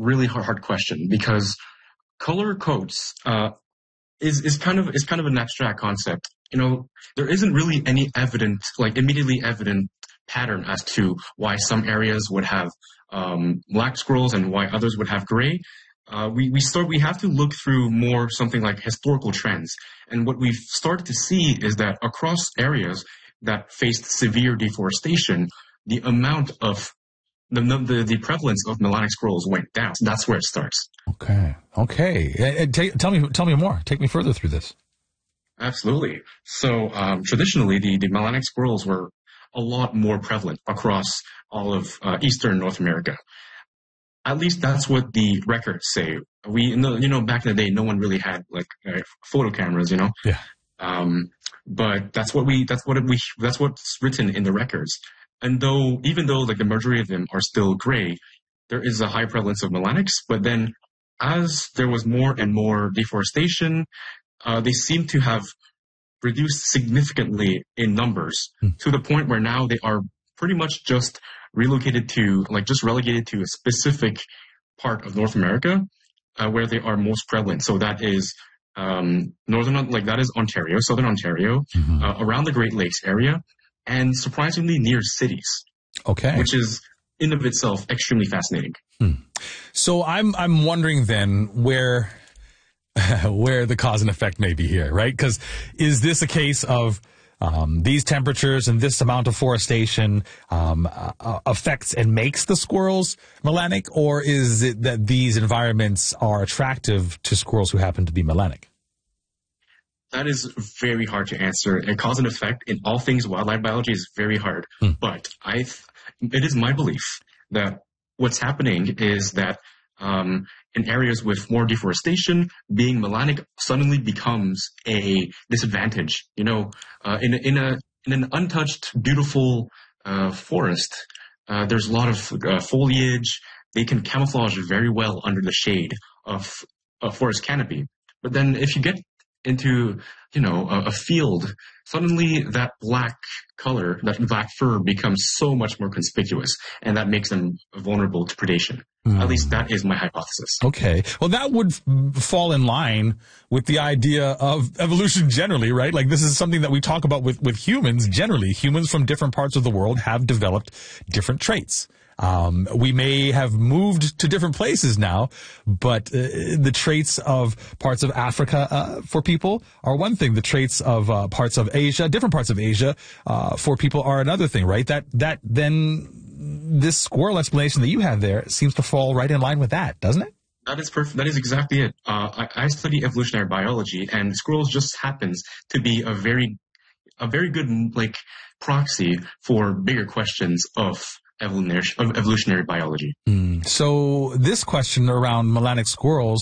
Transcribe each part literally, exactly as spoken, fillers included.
really hard, hard question because color codes uh, is is kind of is kind of an abstract concept. You know, there isn't really any evident, like immediately evident pattern as to why some areas would have um, black squirrels and why others would have gray. Uh, we we start we have to look through more something like historical trends, and what we've started to see is that across areas that faced severe deforestation, the amount of the the, the prevalence of melanic squirrels went down. So that's where it starts. Okay, okay. Uh, t- tell me, tell me more. Take me further through this. Absolutely. So um, traditionally, the the melanic squirrels were a lot more prevalent across all of uh, eastern North America. At least that's what the records say. We, you know, back in the day, no one really had like uh, photo cameras, you know. Yeah. Um, but that's what we, that's what we, that's what's written in the records. And though, even though like the majority of them are still gray, there is a high prevalence of melanics. But then, as there was more and more deforestation, uh, they seem to have reduced significantly in numbers hmm. to the point where now they are pretty much just relocated to, like, just relegated to a specific part of North America uh, where they are most prevalent. So that is um, northern, like that is Ontario, southern Ontario, mm-hmm. uh, around the Great Lakes area, and surprisingly near cities. Okay, which is in of itself extremely fascinating. Hmm. So I'm I'm wondering then where where the cause and effect may be here, right? Because is this a case of Um, these temperatures and this amount of forestation um, uh, affects and makes the squirrels melanic, or is it that these environments are attractive to squirrels who happen to be melanic? That is very hard to answer. And cause and effect in all things wildlife biology is very hard. Hmm. But I, th- it is my belief that what's happening is that um, in areas with more deforestation, being melanic suddenly becomes a disadvantage. You know, uh, in a, in a in an untouched, beautiful uh, forest, uh, there's a lot of uh, foliage. They can camouflage very well under the shade of a forest canopy. But then, if you get into, you know, a, a field, suddenly that black color, that black fur becomes so much more conspicuous, and that makes them vulnerable to predation. Mm. At least that is my hypothesis. Okay. Well, that would f- fall in line with the idea of evolution generally, right? Like, this is something that we talk about with, with humans generally. Humans from different parts of the world have developed different traits. Um, we may have moved to different places now, but uh, the traits of parts of Africa uh, for people are one thing. The traits of uh, parts of Asia, different parts of Asia, uh, for people are another thing, right? That that then this squirrel explanation that you have there seems to fall right in line with that, doesn't it? That is perfect. That is exactly it. Uh, I, I study evolutionary biology, and squirrels just happens to be a very, a very good like proxy for bigger questions of evolutionary, of evolutionary biology. Mm. So this question around melanic squirrels,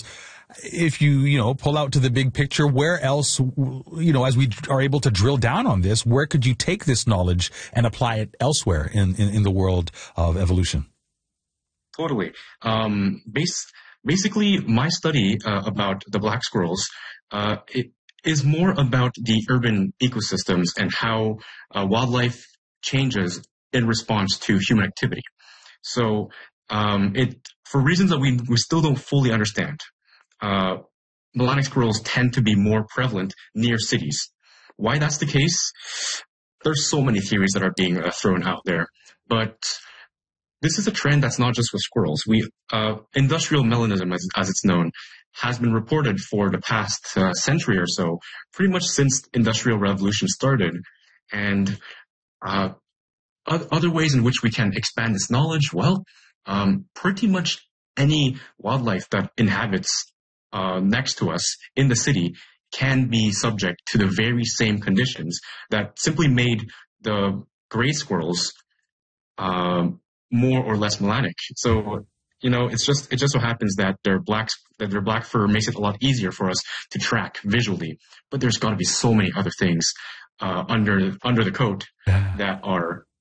if you, you know, pull out to the big picture, where else, you know, as we are able to drill down on this, where could you take this knowledge and apply it elsewhere in, in, in the world of evolution? Totally. Um, base, basically, my study uh, about the black squirrels, uh, it is more about the urban ecosystems and how uh, wildlife changes in response to human activity. So, um, it, for reasons that we, we still don't fully understand, uh, melanic squirrels tend to be more prevalent near cities. Why that's the case? There's so many theories that are being uh, thrown out there, but this is a trend that's not just with squirrels. We, uh, industrial melanism, as, as it's known, has been reported for the past uh, century or so, pretty much since industrial revolution started. And, uh, other ways in which we can expand this knowledge, well, um, pretty much any wildlife that inhabits uh, next to us in the city can be subject to the very same conditions that simply made the gray squirrels um, more or less melanic. So, you know, it's just it just so happens that their black that their black fur makes it a lot easier for us to track visually. But there's got to be so many other things uh, under under the coat that are